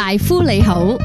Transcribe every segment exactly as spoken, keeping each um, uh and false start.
大夫你好。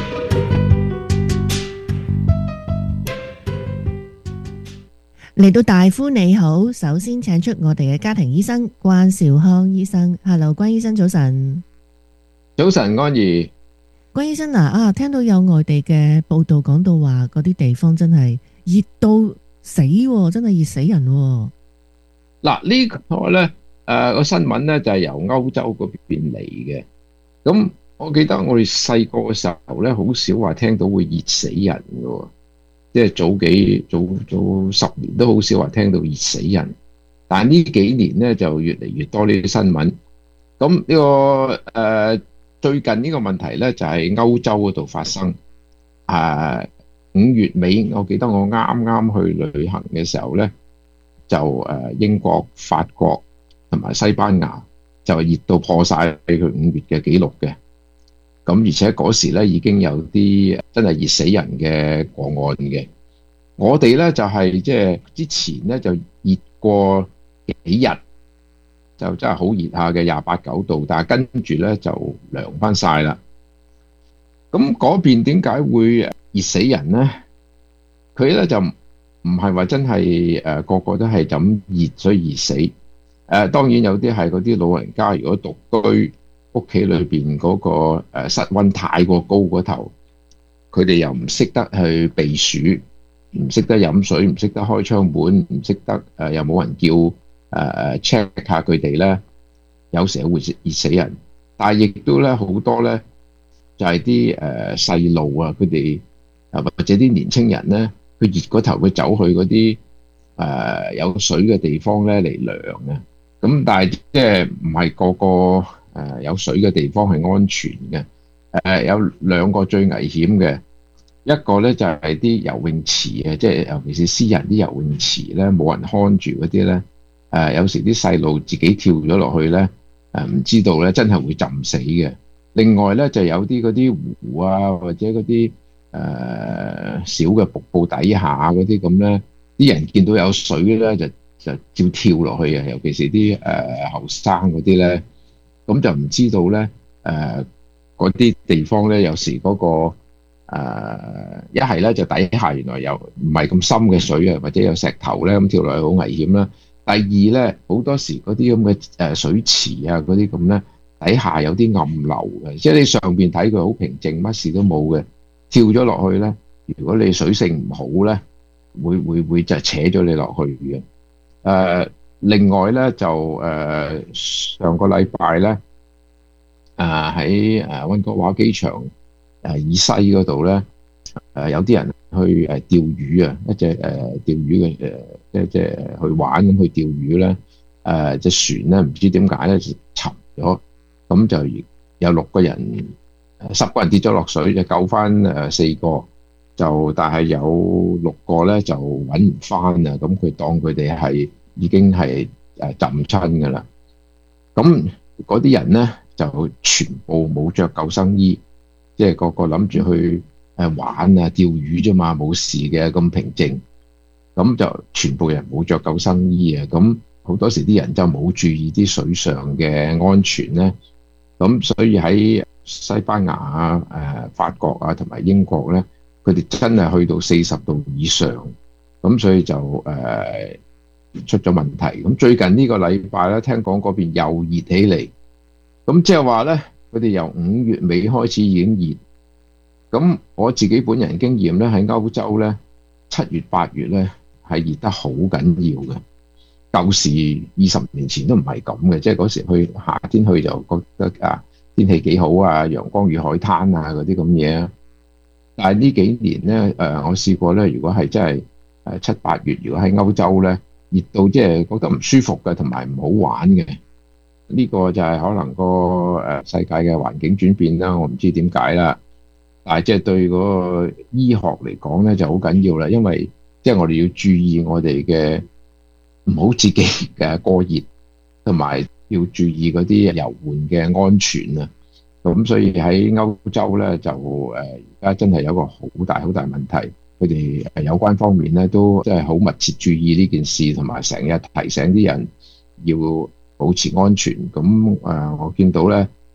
嚟到大夫你好，首先請出我哋嘅家庭醫生關兆康醫生。Hello，關醫生早晨。 早晨，安怡。 關醫生啊，啊，聽到有外地嘅報道講到話，嗰啲地方真係熱到死喎，真係熱死人喎。 嗱，呢個咧，誒個新聞咧就係由歐洲嗰邊嚟嘅。咁我記得我哋細個嘅時候咧，好少話聽到會熱死人嘅喎。即係早幾早早十年都好少話聽到熱死人，但係呢幾年咧就越嚟越多呢啲新聞。咁呢個誒最近呢個問題咧就係歐洲嗰度發生。誒五月尾，我記得我啱啱去旅行嘅時候咧，就誒英國、法國同埋西班牙就熱到破晒佢五月嘅紀錄嘅。咁而且嗰時咧已經有啲真係熱死人嘅個案嘅。我哋咧就係即係之前咧就熱過幾日，就真係好熱下嘅廿八九度，但係跟住咧就涼翻晒啦。咁嗰邊點解會熱死人咧？佢咧就唔係話真係誒個個都係咁熱所以熱死。誒、呃、當然有啲係嗰啲老人家，如果獨居，屋企裏邊嗰個誒室溫太過高嗰頭，佢哋又唔識得去避暑，唔識得飲水，唔識得開窗門，唔識得誒又冇人叫誒誒 check 下佢哋咧，有時候會熱死人。但係亦都咧好多咧，就係啲誒細路啊，佢哋啊或者啲年青人咧，佢熱嗰頭佢走去嗰啲誒有水嘅地方咧嚟涼嘅。咁但係即係唔係個個。誒有水嘅地方係安全嘅。誒有兩個最危險嘅，一個咧就係啲游泳池嘅，即係尤其是私人啲游泳池咧，冇人看住嗰啲咧。誒有時啲細路自己跳咗落去咧，誒唔知道咧，真係會浸死嘅。另外咧就有啲嗰啲湖啊，或者嗰啲誒小嘅瀑布底下嗰啲咁咧，啲人見到有水咧就就照跳落去啊，尤其是啲誒後生嗰啲咧。咁就唔知道咧，誒嗰啲地方咧，有時嗰、嗰個一係咧就底下原來又唔係咁深嘅水啊，或者有石頭咧，咁跳落去好危險啦。第二咧，好多時嗰啲咁嘅誒水池啊，嗰啲咁咧，底下有啲暗流嘅，即係你上邊睇佢好平靜，乜事都冇嘅，跳咗落去咧，如果你水性唔好咧，會會會就扯咗你落去嘅。誒、呃。另外咧就誒、呃、上個禮拜咧，誒喺誒溫哥華機場誒、呃、以西嗰度咧，誒、呃、有啲人去誒、呃、釣魚啊，一隻誒、呃、釣魚嘅誒即係即係去玩咁去釣魚咧，誒、呃、隻船咧唔知點解咧就沉咗，咁就有六個人，十個人跌咗落水，就救翻誒四個，就但係有六個咧就揾唔翻啊，咁佢當佢哋係已經係誒浸親㗎啦。咁嗰啲人咧就全部冇着救生衣，即係個個諗住去誒玩啊釣魚啫嘛，冇事嘅咁平靜。咁就全部人冇着救生衣啊。咁好多時啲人就冇注意啲水上嘅安全咧。咁所以喺西班牙啊、誒法國啊同埋英國咧，佢哋真係去到四十度以上。咁所以就誒。呃出咗問題，咁最近呢個禮拜咧，聽講嗰邊又熱起嚟，咁即係話咧，佢哋由五月尾開始已經熱，咁我自己本人經驗咧，喺歐洲咧，七月八月咧係熱得好緊要嘅。舊時二十年前都唔係咁嘅，即係嗰時去夏天去就覺得啊天氣幾好啊，陽光與海灘啊嗰啲咁嘢。但係呢幾年咧，誒我試過咧，如果係真係誒七八月，如果喺歐洲咧，熱到即係覺得唔舒服嘅，同埋唔好玩嘅，呢個就係可能個誒世界嘅環境轉變啦。我唔知點解啦，但係即係對嗰個醫學嚟講咧就好緊要啦，因為即係我哋要注意我哋嘅唔好自己嘅過熱，同埋要注意嗰啲遊玩嘅安全啊。咁所以喺歐洲咧就誒而家真係有個好大好大問題。佢哋誒有關方面咧都真係好密切注意呢件事，同埋成日提醒啲人要保持安全。咁誒、呃，我見到咧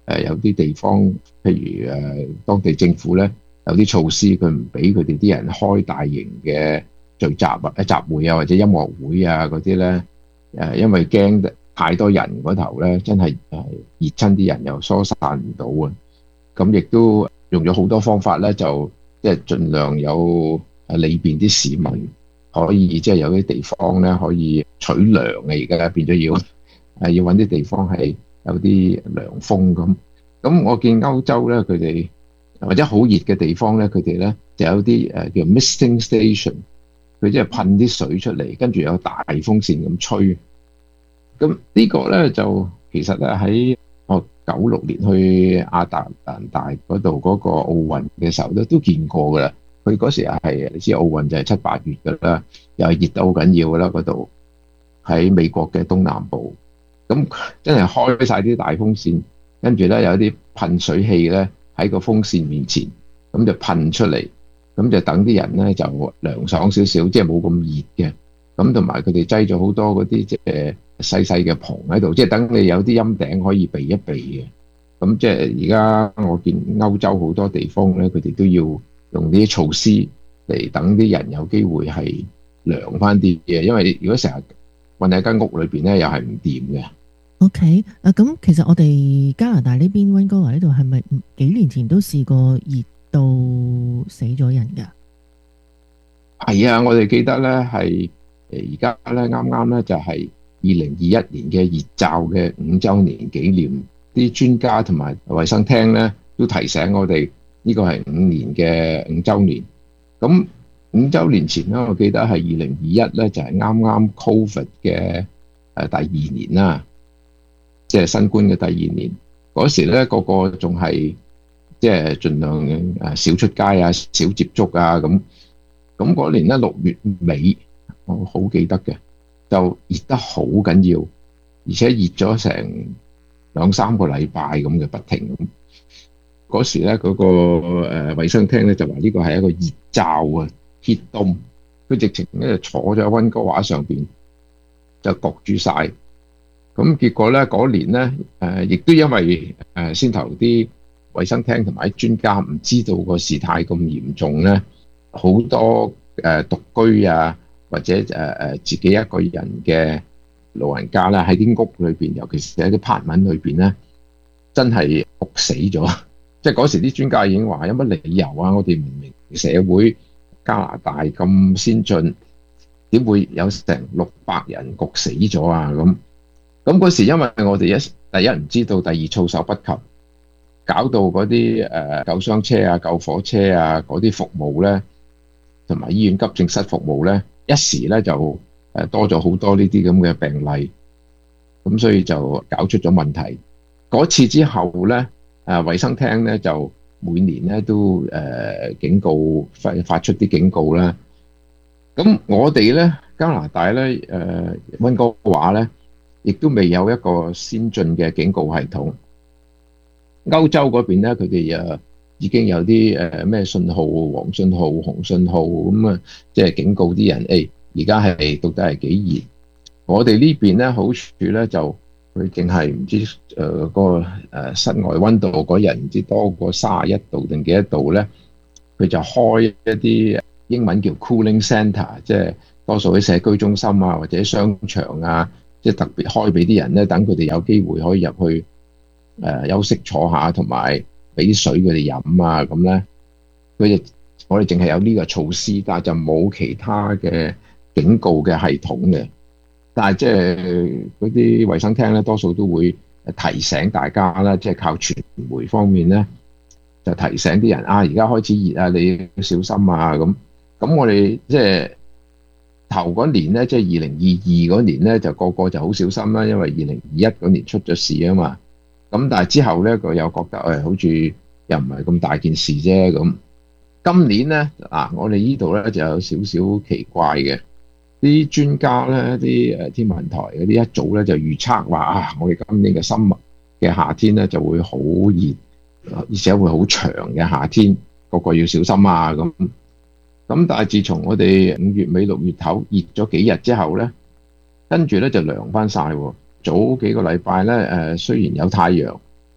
誒有啲地方，譬如誒當地政府咧有啲措施，佢唔俾佢哋啲人開大型嘅聚集啊、集會啊或者音樂會啊嗰啲咧，誒因為驚太多人嗰頭咧，真係誒熱親啲人又疏散唔到啊。咁亦都用咗好多方法咧，就即係盡量有誒利便啲市民可以即係有啲地方咧可以取涼啊。而家變咗要誒要揾啲地方係有啲涼風咁。咁我見歐洲咧，佢哋或者好熱嘅地方咧，佢哋咧就有啲誒叫 misting station，佢即係噴啲水出嚟，跟住有大風扇咁吹。咁呢個咧就其實咧喺我九六年去亞特蘭大嗰度嗰個奧運嘅時候咧都見過㗎啦。佢嗰時係你知奧運就係七八月㗎啦，又係熱得好緊要㗎啦。嗰度喺美國嘅東南部，咁真係開晒啲大風扇，跟住咧有啲噴水器咧喺個風扇面前，咁就噴出嚟，咁就等啲人咧就涼爽少少，即係冇咁熱嘅。咁同埋佢哋擠咗好多嗰啲即係細細嘅棚喺度，即係等你有啲陰頂可以避一避嘅。咁即係而家我見歐洲好多地方咧，佢哋都要用呢啲措施嚟等啲人有機會係涼翻啲嘅，因為如果成日困喺間屋裏邊咧，又係唔掂嘅。 OK，啊咁其實我哋加拿大呢邊溫哥華呢度係咪幾年前都試過熱到死咗人㗎？ 係啊，我哋記得咧係誒而家咧啱啱咧就係二零二一年嘅熱罩嘅五週年紀念，啲專家同埋衛生廳咧都提醒我哋呢個係五年嘅五週年。咁五週年前咧，我記得係二零二一咧就係啱啱 Covid 嘅誒第二年啦。即係新冠嘅第二年，嗰時咧個個仲係即係盡量誒少出街啊，少接觸啊咁。咁嗰年咧六月尾，我好記得嘅，就熱得好緊要，而且熱咗成兩三個禮拜咁嘅不停咁。嗰時咧嗰個誒衛生廳咧就話呢個係一個熱罩啊 heat dome，佢直情咧就坐咗喺溫哥華上邊就焗住晒。咁結果咧嗰年咧，誒亦都因為誒先頭啲衛生廳同埋啲專家唔知道個事態咁嚴重咧，好多誒獨居啊或者誒誒自己一個人嘅老人家咧喺啲屋裏邊，尤其是喺啲 apartment 裏邊咧，真係焗死咗。即係嗰時啲專家已經話：有乜理由啊？我哋文明社會加拿大咁先進，點會有成六百人焗死咗啊？咁咁嗰時，因為我哋一第一唔知道，第二措手不及，搞到嗰啲誒救傷車啊、救火車啊嗰啲服務咧，同埋醫院急症室服務咧，一時咧就誒多咗好多呢啲咁嘅病例，咁所以就搞出咗問題。嗰次之後咧，誒衛生廳咧就每年咧都誒警告發發出啲警告啦。咁我哋咧加拿大咧誒溫哥華咧，亦都未有一個先進嘅警告系統。歐洲嗰邊咧，佢哋誒已經有啲誒咩信號、黃信號、紅信號咁啊，即係警告啲人，誒而家係到底係幾熱？我哋呢邊咧好處咧就佢淨係唔知誒嗰個誒室外溫度嗰日唔知多過三十一度定幾多度咧，佢就開一啲英文叫 cooling centre，即係多數喺社區中心啊或者商場啊。即係特別開俾啲人咧，等佢哋有機會可以入去誒、呃、休息坐下，同埋俾啲水佢哋飲啊咁咧。佢哋我哋淨係有呢個措施，但係就冇其他嘅警告嘅系統嘅。但係即係嗰啲衛生廳咧，多數都會提醒大家啦，即係靠傳媒方面咧，就提醒啲人啊，而家開始熱啊，你要小心啊咁。咁我哋即係。頭嗰年咧，即係二零二二嗰年咧，就個個就好小心啦，因為二零二一嗰年出咗事啊嘛。咁但係之後咧，佢又覺得誒、哎，好似又唔係咁大件事啫咁。今年咧，啊，我哋呢度咧就有少少奇怪嘅，啲專家咧，啲誒天文台嗰啲一早咧就預測話啊，我哋今年嘅深嘅夏天咧就會好熱，而且會好長嘅夏天，個個要小心啊咁。咁但係自從我哋五月尾六月頭熱咗幾日之後咧，跟住咧就涼翻晒喎。早幾個禮拜咧，誒雖然有太陽，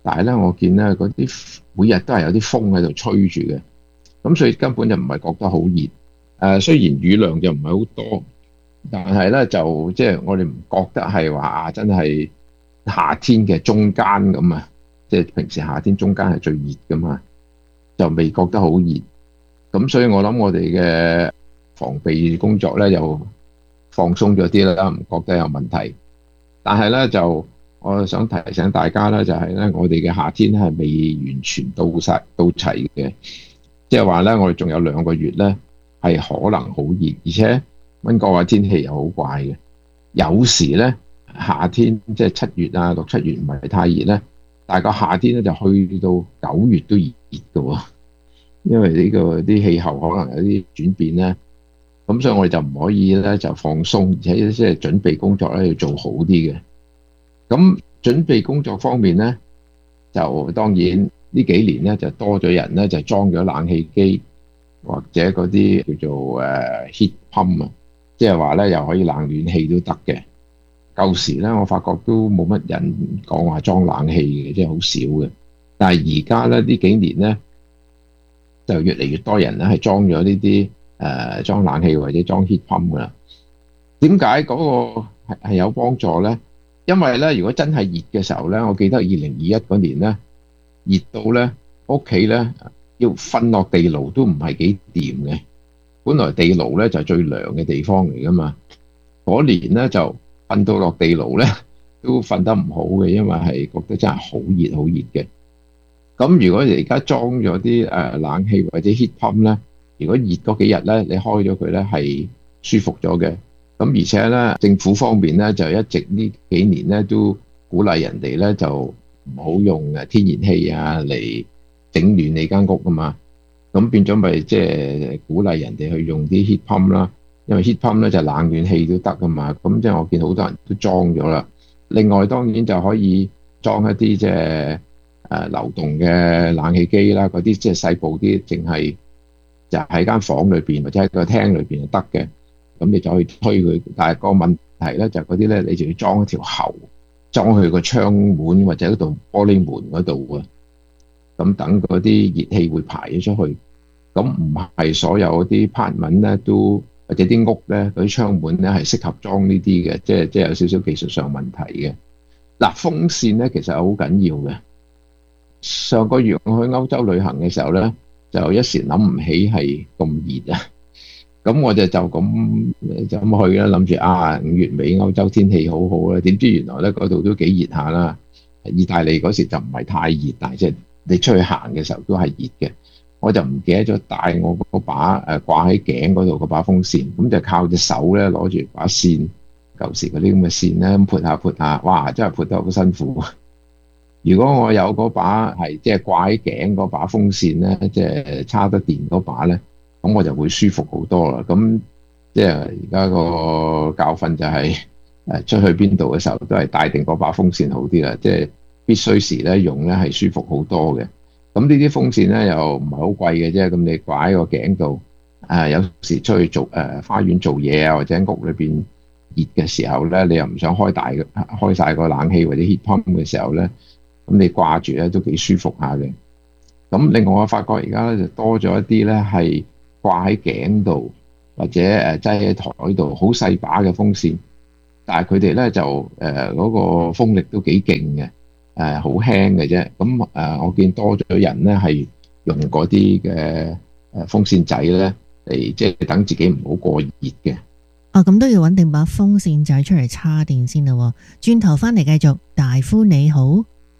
但係咧我見咧嗰啲每日都係有啲風喺度吹住嘅，咁所以根本就唔係覺得好熱。誒、呃、雖然雨量就唔係好多，但係咧就即係、就是、我哋唔覺得係話啊真係夏天嘅中間咁啊，即、就、係、是、平時夏天中間係最熱噶嘛，就未覺得好熱。咁所以我諗我哋嘅防備工作咧又放鬆咗啲啦，唔覺得有問題。但係咧就我想提醒大家咧，就係咧我哋嘅夏天係未完全到晒到齊嘅，即係話咧我哋仲有兩個月咧係可能好熱，而且溫哥華天氣又好怪嘅。有時咧夏天即係七月啊六七月唔係太熱咧，但係個夏天咧就去到九月都熱熱嘅喎，因為呢個啲氣候可能有啲轉變咧。咁所以我哋就唔可以咧就放鬆，而且即係準備工作咧要做好啲嘅。咁準備工作方面咧，就當然呢幾年咧就多咗人咧就裝咗冷氣機或者嗰啲叫做誒 heat pump 啊，即係話咧又可以冷暖氣都得嘅。舊時咧我發覺都冇乜人講話裝冷氣嘅，即係好少嘅。但係而家咧呢幾年咧就越嚟越多人咧係裝咗呢啲。誒、呃、裝冷氣或者裝 heat pump 㗎啦。點解嗰個係係有幫助咧？因為咧，如果真係熱嘅時候咧，我記得二零二一嗰年咧，熱到咧屋企咧要瞓落地牢都唔係幾掂嘅。本來地牢咧就係最涼嘅地方嚟㗎嘛，嗰年咧就瞓到落地牢咧都瞓得唔好嘅，因為係覺得真係好熱好熱嘅。咁如果你而家裝咗啲誒冷氣或者 heat pump 咧，如果熱嗰幾日咧，你開咗佢咧係舒服咗嘅。咁而且咧，政府方面咧就一直呢幾年咧都鼓勵人哋咧就唔好用誒天然氣啊嚟整暖你間屋啊嘛。咁變咗咪即係鼓勵人哋去用啲 heat pump 啦，因為 heat pump 咧就冷暖氣都得噶嘛。咁即係我見好多人都裝咗啦。另外當然就可以裝一啲即係誒流動嘅冷氣機啦，嗰啲即係細部啲，淨係就喺間房裏邊或者喺個廳裏邊就得嘅，咁你就可以推佢。但係個問題咧就係嗰啲咧，你就要裝一條喉，裝去個窗門或者嗰度玻璃門嗰度啊。咁等嗰啲熱氣會排咗出去。咁唔係所有嗰啲 apartment 咧都或者啲屋咧嗰啲窗門咧係適合裝呢啲嘅，即係即係有少少技術上問題嘅。嗱，風扇咧其實好緊要嘅。上個月我去歐洲旅行嘅時候咧，就一時諗唔起係咁熱啊，咁我就就咁就咁去啦，諗住啊五月尾歐洲天氣好好啦，點知原來咧嗰度都幾熱下啦。意大利嗰時就唔係太熱，但係即係你出去行嘅時候都係熱嘅。我就唔記得咗帶我嗰把誒掛喺頸嗰度嗰把風扇，咁就靠隻手咧攞住把扇，舊時嗰啲咁嘅扇咧咁撥下撥下，哇真係撥得好辛苦。如果我有嗰把係即係掛喺頸嗰把風扇咧，即係叉得電嗰把咧，咁我就會舒服好多啦。咁即係而家個教訓就係誒出去邊度嘅時候都係帶定嗰把風扇好啲啦。即係必須時咧用咧係舒服好多嘅。咁呢啲風扇咧又唔係好貴嘅啫。咁你掛喺個頸度，誒有時出去做誒花園做嘢啊，或者屋裏邊熱嘅時候咧，你又唔想開大嘅開晒個冷氣或者 heat pump 嘅時候咧。咁你掛住咧都幾舒服下嘅。咁另外我發覺而家咧就多咗一啲咧係掛喺頸度或者誒擠喺台度好細把嘅風扇，但係佢哋咧就誒嗰個風力都幾勁嘅，誒好輕嘅啫。咁誒我見多咗人咧係用嗰啲嘅誒風扇仔咧嚟即係等自己唔好過熱嘅。 哦，咁都要揾定把風扇仔出嚟叉電先啦。轉頭翻嚟繼續，大夫你好。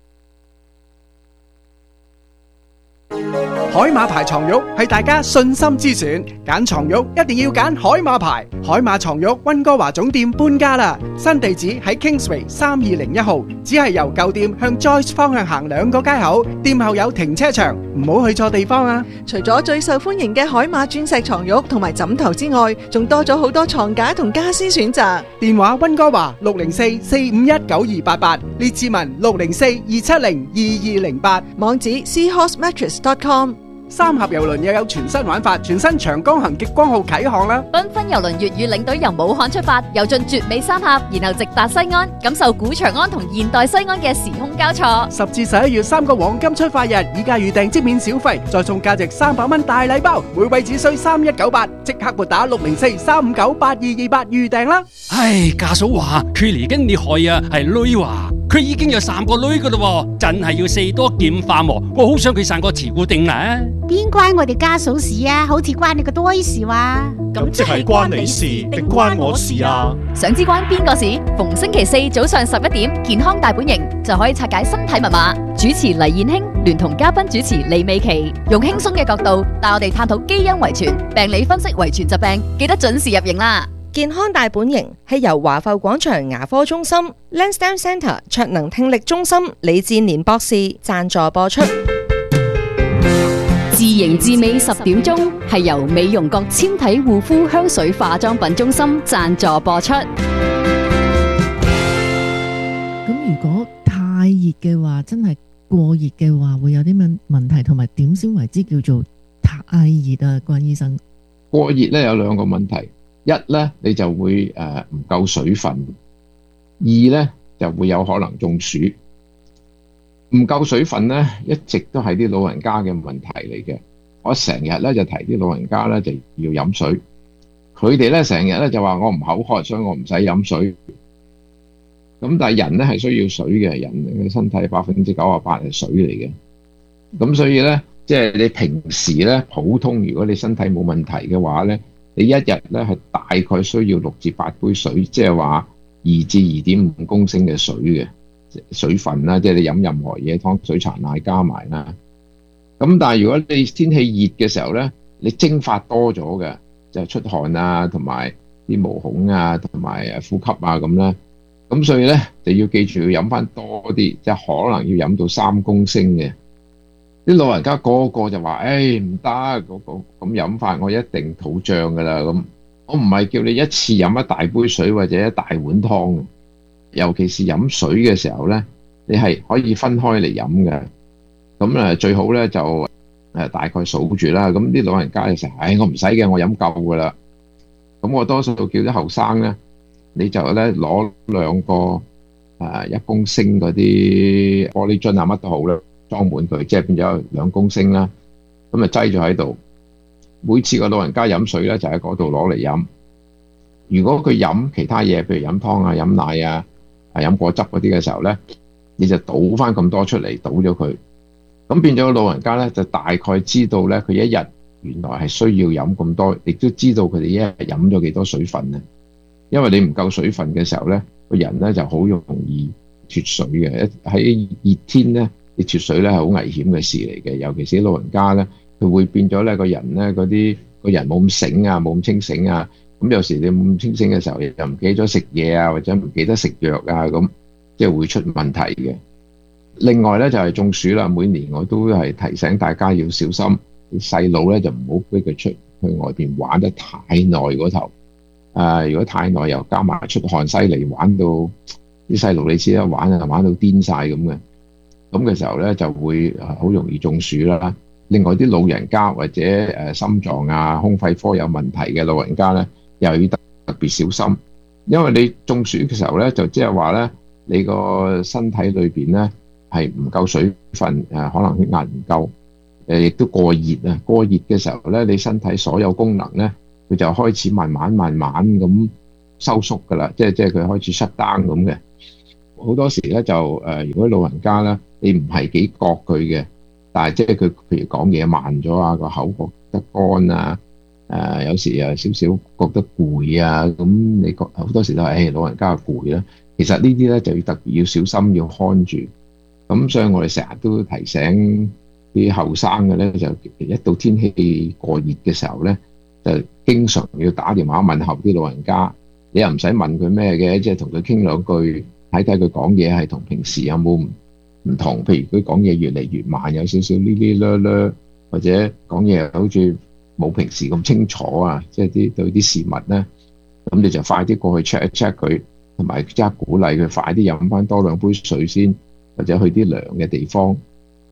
海馬牌床褥係大家信心之選，揀床褥一定要揀海馬牌。海馬床褥溫哥華總店搬家啦，新地址喺 Kingsway 三二零一號，只係由舊店向 Joyce 方向行兩個街口，店後有停車場，唔好去錯地方啊！ 除咗最受歡迎嘅海馬鑽石床褥同埋枕頭之外，仲多咗好多床架同家私選擇。 電話溫哥華六零四四五一九二八八，列治文六零四二七零二二零八， 網址 seahorse mattress dot com。 三峽郵輪又有全新玩法，全新長江行極光號啟航啦！ 繽紛郵輪粵語領隊由武漢出發，遊進絕美三峽，然後直達西安，感受古長安同現代西安嘅時空交錯。 十至十一月三個黃金出發日，依家預訂即免小費，再送價值三百蚊大禮包，每位只需三一九八，即刻撥打六零四三五九八二二八預訂啦！ 唉，家嫂話佢嚟緊厲害啊，係女話佢已經有三個女噶啦，真係要四多劍化喎。我好想佢生個慈固定啊！ 邊關我哋家嫂事啊？好似關你個多事話。 咁即係關你事定關我事啊？ 想知關邊個事？逢星期四早上十一點，健康大本營就可以拆解身體密碼。主持黎燕卿聯同嘉賓主持李美琪，用輕鬆嘅角度帶我哋探討基因遺傳、病理分析遺傳疾病，記得準時入營啦！ 健康大本營係由華埠廣場牙科中心、Lansdowne Centre 卓能聽力中心李志年博士贊助播出。 自型自美十點鐘係由美容閣纖體護膚香水化妝品中心贊助播出。 咁如果太熱嘅話，真係過熱嘅話，會有啲乜問題，同埋點先為之叫做太熱啊？關醫生， 過熱咧有兩個問題。一咧你就會誒唔夠水分，二咧就會有可能中暑。唔夠水分咧一直都係啲老人家嘅問題嚟嘅。我成日咧就提啲老人家咧就要飲水，佢哋咧成日咧就話我唔口渴，所以我唔使飲水。咁但係人咧係需要水嘅，人嘅身體百分之九十八係水嚟嘅。咁所以咧即係你平時咧普通，如果你身體冇問題嘅話咧，你一日咧係大概需要六至八杯水，即係話二至二點五公升嘅水嘅水分啦，即係你飲任何嘢，湯水茶奶加埋啦。咁但係如果你天氣熱嘅時候咧，你蒸發多咗嘅，就係出汗啊，同埋啲毛孔啊，同埋誒呼吸啊咁啦。咁所以咧就要記住要飲翻多啲，即係可能要飲到三公升嘅。啲老人家個個就話，誒唔得，嗰個咁飲法我一定肚脹噶啦。咁我唔係叫你一次飲一大杯水或者一大碗湯，尤其是飲水嘅時候咧，你係可以分開嚟飲嘅。咁誒最好咧就誒大概數住啦。咁啲老人家就成日，誒我唔使嘅，我飲夠噶啦。咁我多數叫啲後生咧，你就咧攞兩個誒一公升嗰啲玻璃樽啊，乜都好啦，裝滿佢，即係變咗兩公升啦。咁啊擠咗喺度，每次個老人家飲水咧就喺嗰度攞嚟飲。如果佢飲其他嘢，譬如飲湯啊、飲奶啊、啊飲果汁嗰啲嘅時候咧，你就倒翻咁多出嚟，倒咗佢。咁變咗個老人家咧就大概知道咧，佢一日原來係需要飲咁多，亦都知道佢哋一日飲咗幾多水分咧。因為你唔夠水分嘅時候咧，個人咧就好容易脫水嘅。喺熱天咧，你脫水咧係好危險嘅事嚟嘅，尤其是啲老人家咧，佢會變咗咧個人咧嗰啲個人冇咁醒啊，冇咁清醒啊。咁有時你冇咁清醒嘅時候，又唔記得咗食嘢啊，或者唔記得食藥啊，咁即係會出問題嘅。另外咧就係中暑啦，每年我都係提醒大家要小心，細路咧就唔好俾佢出去外邊玩得太耐嗰頭。誒、呃，如果太耐又加埋出汗犀利，玩到啲細路你知啦，玩啊玩到癲晒咁嘅，咁嘅時候咧就會好容易中暑啦。另外啲老人家或者誒心臟啊、胸肺科有問題嘅老人家咧，又要特別小心，因為你中暑嘅時候咧，就即係話咧，你個身體裏邊咧係唔夠水分，誒可能血壓唔夠，誒亦都過熱啊。過熱嘅時候咧，你身體所有功能咧，佢就開始慢慢慢慢咁收縮噶啦，即係即係佢開始 shut down 咁嘅。好多時咧就誒、呃，如果老人家咧，你唔係幾覺佢嘅，但係即係佢譬如講嘢慢咗啊，個口覺得乾啊，誒、呃、有時有少少覺得攰啊，咁你覺好多時都係誒、哎、老人家攰啦。其實呢啲咧就要特別要小心，要看住。咁所以我哋成日都提醒啲後生嘅咧，就一到天氣過熱嘅時候咧，就經常要打電話問候啲老人家。你又唔使問佢咩嘅，即係同佢傾兩句，睇睇佢講嘢係同平時有冇唔唔同。譬如佢講嘢越嚟越慢，有少少哩哩咧咧，或者講嘢好似冇平時咁清楚啊，即係啲對啲事物咧，咁你就快啲過去 check 一 check 佢，同埋即刻鼓勵佢快啲飲翻多兩杯水先，或者去啲涼嘅地方。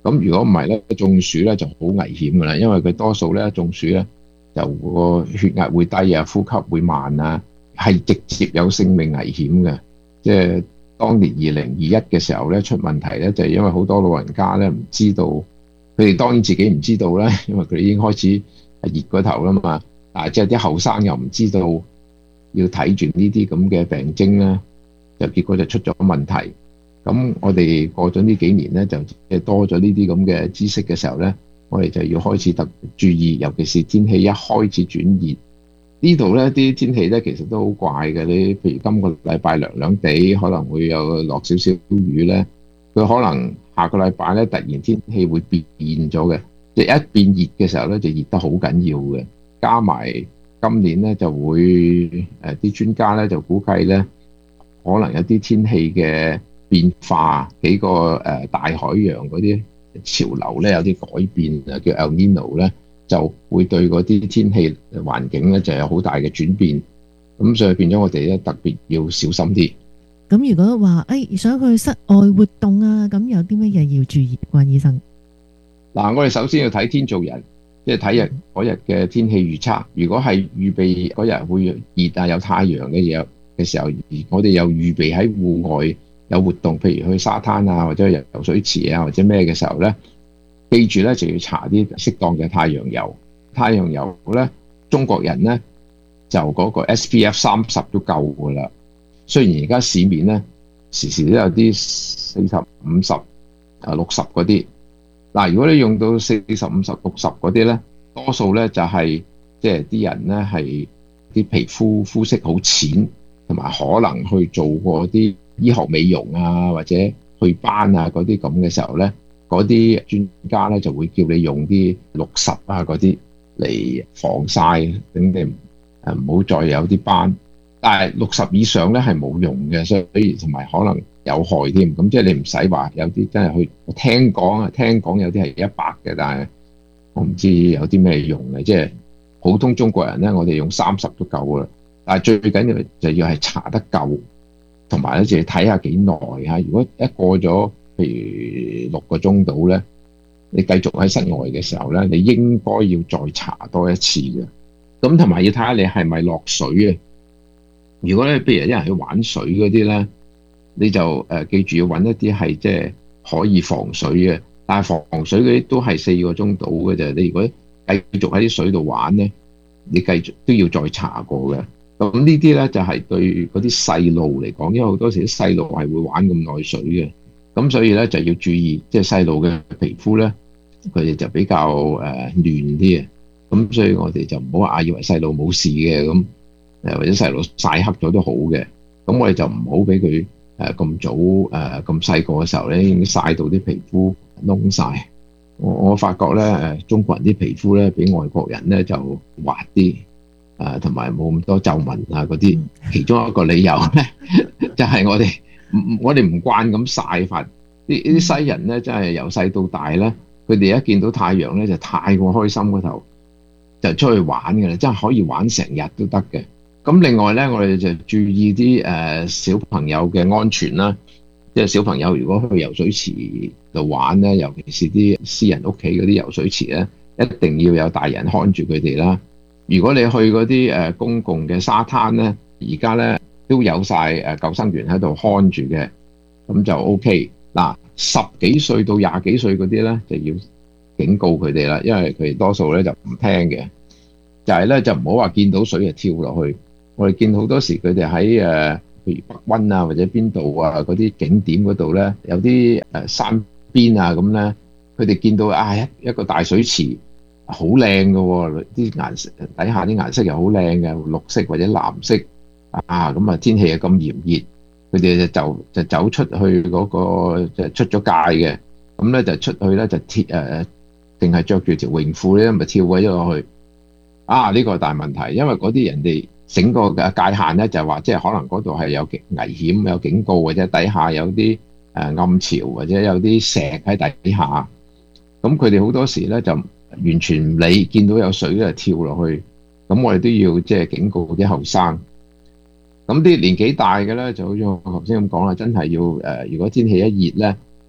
咁如果唔係咧，中暑咧就好危險噶啦，因為佢多數咧中暑咧就個血壓會低啊，呼吸會慢啊，係直接有性命危險嘅。即係當年二零二一嘅時候咧出問題咧，就係因為好多老人家咧唔知道，佢哋當然自己唔知道啦，因為佢哋已經開始係熱過頭啦嘛。但係即係啲後生又唔知道要睇住呢啲咁嘅病徵咧，就結果就出咗問題。咁我哋過咗呢幾年咧，就即係多咗呢啲咁嘅知識嘅時候咧，我哋就要開始特別注意，尤其是天氣一開始轉熱，呢度咧啲天氣咧其實都好怪嘅。你譬如今個禮拜涼涼地，可能會有落少少雨咧，佢可能下個禮拜咧突然天氣會變咗嘅，即係一變熱嘅時候咧就熱得好緊要嘅。加埋今年咧就會誒啲專家咧就估計咧，可能有啲天氣嘅變化，幾個誒大海洋嗰啲潮流咧有啲改變啊，叫 El Nino 咧，就會對嗰啲天氣環境咧就有好大嘅轉變。咁所以變咗我哋咧特別要小心啲。 咁如果話誒、哎、想去室外活動啊，咁有啲乜嘢要注意？關醫生， 嗱，我哋首先要睇天造日，即係睇日嗰日嘅天氣預測。如果係預備嗰日會熱啊，有太陽嘅嘢嘅時候，而我哋又預備喺戶外有活動，譬如去沙灘啊，或者游游水池啊，或者咩嘅時候咧，記住咧就要搽啲適當嘅太陽油。太陽油咧，中國人咧就嗰個 S P F 三十都夠噶啦。雖然而家市面咧時時都有啲四十、五十、啊六十嗰啲。嗱，如果你用到四十、五十、六十嗰啲咧，多數咧就係即係啲人咧係啲皮膚膚色好淺，同埋可能去做過啲醫學美容啊，或者去斑啊嗰啲咁嘅時候咧，嗰啲專家咧就會叫你用啲六十啊嗰啲嚟防曬，等你誒唔好再有啲斑。但係六十以上咧係冇用嘅，所以同埋可能有害添。咁即係你唔使話有啲真係去聽講啊，聽講有啲係一百嘅，但係我唔知有啲咩用嘅。即係普通中國人咧，我哋用三十都夠啦。但係最緊要就要係搽得夠，同埋咧就要睇下幾耐嚇。如果一過咗譬如六個鐘度咧，你繼續喺室外嘅時候咧，你應該要再搽多一次嘅。咁同埋要睇下你係咪落水啊。如果咧，譬如有啲人去玩水嗰啲咧，你就誒、呃、記住要揾一啲係即係可以防水嘅，但係防水嗰啲都係四個鐘到嘅啫。你如果繼續喺啲水度玩咧，你繼續都要再搽過嘅。咁呢啲咧就係、是、對嗰啲細路嚟講，因為好多時啲細路係會玩咁耐水嘅，咁所以咧就要注意，即係細路嘅皮膚咧，佢哋就比較誒嫩啲嘅，咁、呃、所以我哋就唔好話以為細路冇事嘅咁。誒或者細路曬黑咗都好嘅，咁我哋就唔好俾佢誒咁早誒咁細個嘅時候咧，已經曬到啲皮膚燶晒。我我發覺咧誒中國人啲皮膚咧比外國人咧就滑啲，誒同埋冇咁多皺紋啊嗰啲。其中一個理由咧就係我哋唔我哋唔慣咁曬法。呢啲西人咧真係由細到大咧，佢哋一見到太陽咧就太過開心嗰頭，就出去玩嘅啦，真係可以玩成日都得嘅。咁另外咧，我哋就注意啲誒、呃、小朋友嘅安全啦。即係小朋友如果去游水池度玩咧，尤其是啲私人屋企嗰啲游水池咧，一定要有大人看住佢哋啦。如果你去嗰啲誒公共嘅沙灘咧，而家咧都有晒誒救生員喺度看住嘅，咁就 O K。嗱，十幾歲到廿幾歲嗰啲咧就要警告佢哋啦，因為佢哋多數咧就唔聽嘅，就係咧就唔好話見到水就跳落去。我哋見好多時佢哋喺誒，譬如北溫啊或者邊度啊嗰啲景點嗰度咧，有啲誒山邊啊咁咧，佢哋見到啊一一個大水池好靚嘅喎，啲顏色底下啲顏色又好靚嘅，綠色或者藍色啊，咁啊天氣又咁炎熱，佢哋就就就走出去嗰個就出咗界嘅，咁咧就出去咧就跳誒，定係着住條泳褲咧，咪跳咗落去啊！呢個係大問題，因為嗰啲人哋。整個嘅界限咧就係話，即係可能嗰度係有危險、有警告，或者底下有啲誒暗潮，或者有啲石喺底下。咁佢哋好多時咧就完全唔理，見到有水咧就跳落去。咁我哋都要即係警告啲後生。咁啲年紀大嘅咧，就好似我頭先咁講啦，真係要誒，如果天氣一熱咧，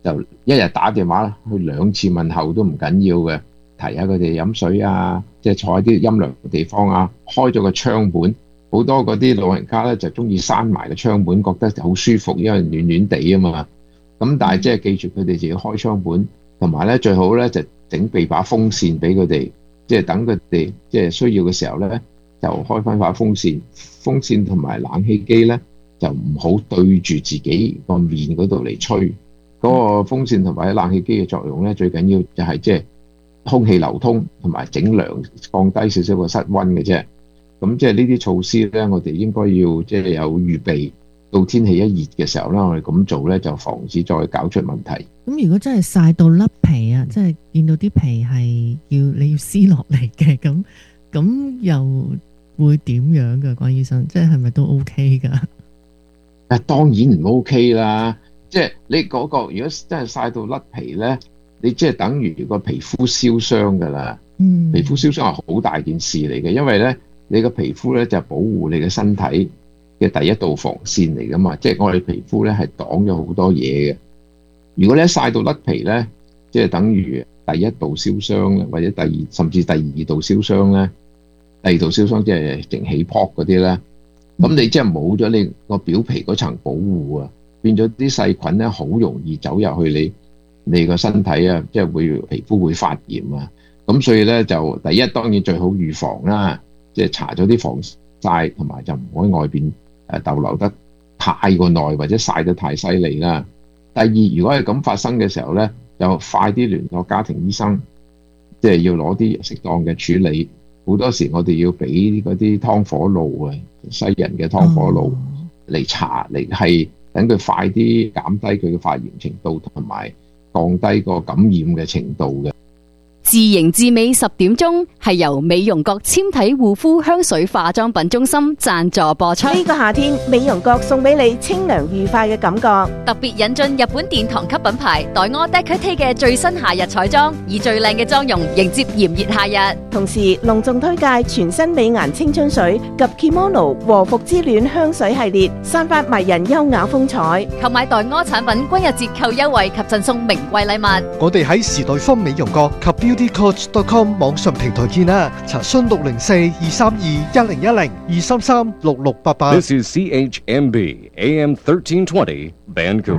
就一日打電話去兩次問候都唔緊要嘅，提下佢哋飲水啊，即係坐喺啲陰涼嘅地方啊，開咗個窗門。好多嗰啲老人家咧就中意閂埋個窗門，覺得好舒服，因為暖暖地啊嘛。咁但係即係記住佢哋自己開窗門，同埋咧最好咧就整備把風扇俾佢哋，即係等佢哋即係需要嘅時候咧就開翻把風扇。風扇同埋冷氣機咧就唔好對住自己個面嗰度嚟吹。嗰個風扇同埋冷氣機嘅作用咧，最緊要就係即係空氣流通同埋整涼，降低少少個室溫嘅啫。咁即係呢啲措施咧，我哋應該要即係有預備，到天氣一熱嘅時候咧，我哋咁做咧就防止再搞出問題。 咁如果真係曬到甩皮啊，即係見到啲皮係要你要撕落嚟嘅，咁咁又會點樣㗎？關醫生，即係係咪都 OK 㗎？ 誒當然唔 OK 啦，即係你嗰個如果真係曬到甩皮咧，你即係等於個皮膚燒傷㗎啦。嗯，皮膚燒傷係好大件事嚟嘅，因為咧。你個皮膚咧就係保護你嘅身體嘅第一道防線嚟噶嘛，即係我哋皮膚咧係擋咗好多嘢嘅。如果你一曬到甩皮咧，即係等於第一道燒傷咧，或者第二甚至第二道燒傷咧，第二道燒傷即係淨起泡嗰啲咧，咁你即係冇咗你個表皮嗰層保護啊，變咗啲細菌咧好容易走入去你你個身體啊，即係會皮膚會發炎啊。咁所以咧就第一當然最好預防啦。即係搽咗啲防曬，同埋就唔好喺外邊誒逗留得太過耐，或者曬得太犀利啦。第二，如果係咁發生嘅時候咧，就快啲聯絡家庭醫生，即係要攞啲適當嘅處理。好多時我哋要俾嗰啲湯火露啊，西人嘅湯火露嚟搽嚟，係等佢快啲減低佢嘅發炎程度，同埋降低個感染嘅程度嘅。 自營至美十點鐘係由美容閣纖體護膚香水化妝品中心贊助播出。 呢個夏天，美容閣送俾你清涼愉快嘅感覺。 特別引進日本殿堂級品牌黛柯 Decarte 嘅最新夏日彩妝，以最靚嘅妝容迎接炎熱夏日。 同時隆重推介全新美顏青春水及 Kimono 和服之戀香水系列，散發迷人優雅風采。 購買黛柯產品均有折扣優惠及贈送名貴禮物。 我哋喺時代坊美容閣及 beauty coach dot com 網上平台見啦，查詢六零四二三二一零一零二三三六六八八。 This is C H M B A M thirteen twenty Vancouver。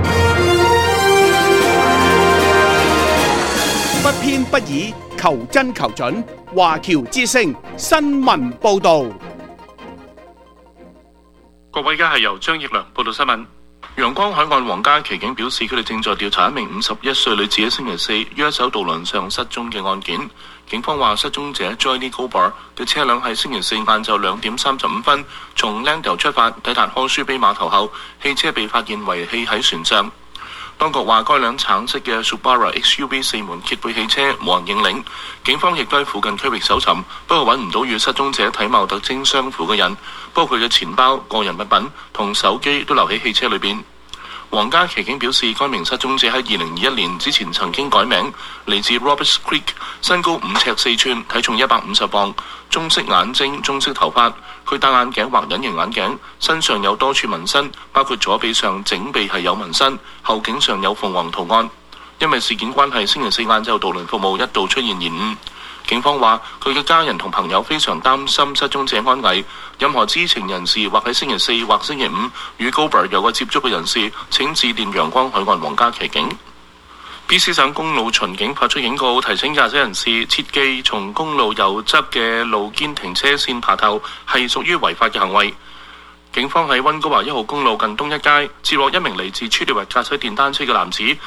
不偏不倚，求真求準。華僑之聲新聞報導。 各位，而家係由張奕良報道新聞。陽光海岸皇家旗警表示，佢哋正在調查一名五十一歲女子喺星期四於一艘渡輪上失蹤嘅案件。警方話，失蹤者 Joy Gobar 嘅車輛喺星期四晏晝兩點三十五分從 Langdale 出發，抵達柯舒比碼頭後，汽車被發現遺棄喺船上。當局話，該輛橙色嘅 Subaru X U V 四門揭背汽車無人認領。警方亦都喺附近區域搜尋，不過揾唔到與失蹤者體貌特徵相符嘅人，包括佢嘅錢包、個人物品同手機都留喺汽車裏邊。皇家騎警表示，該名失蹤者喺二零二一年之前曾經改名，嚟自 Roberts Creek， 身高五尺四寸，體重一百五十磅，棕色眼睛、棕色頭髮。佢戴眼鏡或隱形眼鏡，身上有多處紋身，包括左臂上整臂係有紋身，後頸上有鳳凰圖案。因為事件關係，星期四晏晝渡輪服務一度出現延誤。警方話，佢嘅家人同朋友非常擔心失蹤者安危。任何知情人士或喺星期四或星期五與 Gober 有過接觸嘅人士，請致電陽光海岸皇家騎警。B C 省公路巡警發出警告，提醒駕駛人士切記從公路右側嘅路肩停車線爬頭係屬於違法嘅行為。警方喺溫哥華一號公路近東一街截獲一名嚟自 Chilliwack 駕駛電單車嘅男子，